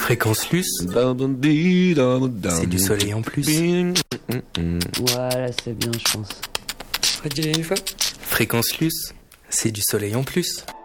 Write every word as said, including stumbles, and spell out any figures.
Fréquence Luce, c'est du soleil en plus. Voilà, c'est bien, je pense. Fréquence Luce, c'est du soleil en plus.